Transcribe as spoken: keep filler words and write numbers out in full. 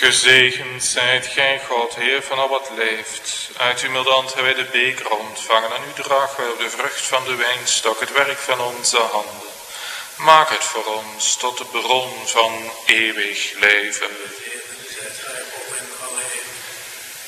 Gezegend zijt gij, God, Heer van al wat leeft. Uit uw mild hand hebben wij de beker ontvangen. En u draagt wij op de vrucht van de wijnstok, het werk van onze handen. Maak het voor ons tot de bron van eeuwig leven.